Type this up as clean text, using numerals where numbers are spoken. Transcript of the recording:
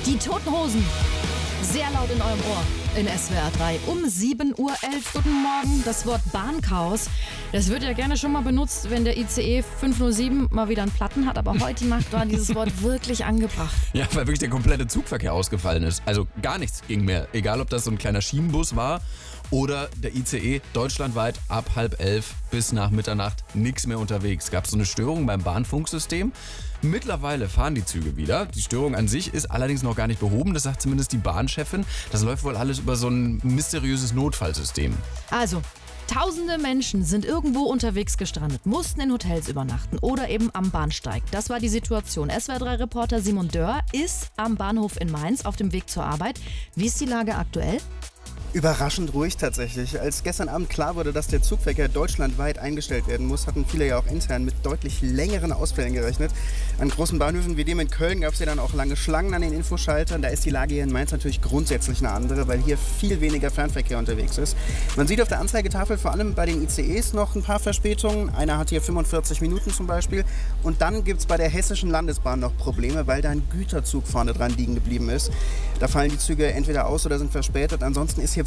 Die Toten Hosen. Sehr laut in eurem Ohr in SWR 3 um 7:11 Uhr. Guten Morgen. Das Wort Bahnchaos, das wird ja gerne schon mal benutzt, wenn der ICE 507 mal wieder einen Platten hat. Aber heute Nacht war dieses Wort wirklich angebracht. Ja, weil wirklich der komplette Zugverkehr ausgefallen ist. Also gar nichts ging mehr. Egal, ob das so ein kleiner Schienenbus war oder der ICE, deutschlandweit ab 10:30 bis nach Mitternacht nichts mehr unterwegs. Gab es so eine Störung beim Bahnfunksystem? Mittlerweile fahren die Züge wieder. Die Störung an sich ist allerdings noch gar nicht behoben, das sagt zumindest die Bahnchefin. Das läuft wohl alles über so ein mysteriöses Notfallsystem. Also, tausende Menschen sind irgendwo unterwegs gestrandet, mussten in Hotels übernachten oder eben am Bahnsteig. Das war die Situation. SWR3-Reporter Simon Dörr ist am Bahnhof in Mainz auf dem Weg zur Arbeit. Wie ist die Lage aktuell? Überraschend ruhig tatsächlich. Als gestern Abend klar wurde, dass der Zugverkehr deutschlandweit eingestellt werden muss, hatten viele ja auch intern mit deutlich längeren Ausfällen gerechnet. An großen Bahnhöfen wie dem in Köln gab es ja dann auch lange Schlangen an den Infoschaltern. Da ist die Lage hier in Mainz natürlich grundsätzlich eine andere, weil hier viel weniger Fernverkehr unterwegs ist. Man sieht auf der Anzeigetafel vor allem bei den ICEs noch ein paar Verspätungen. Einer hat hier 45 Minuten zum Beispiel. Und dann gibt es bei der Hessischen Landesbahn noch Probleme, weil da ein Güterzug vorne dran liegen geblieben ist. Da fallen die Züge entweder aus oder sind verspätet. Ansonsten ist hier